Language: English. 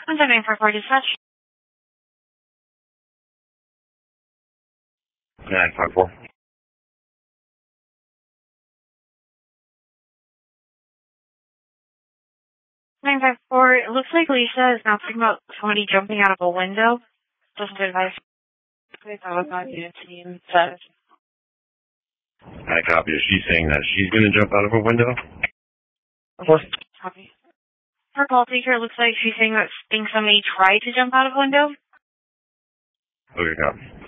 I'm sending for dispatch. 954. 954. It looks like Lisa is now talking about somebody jumping out of a window. Doesn't advise. I was not unit team. I copy. Is she saying that she's going to jump out of a window? What? Copy. Her call taker looks like she's saying that somebody tried to jump out of a window. Okay, copy.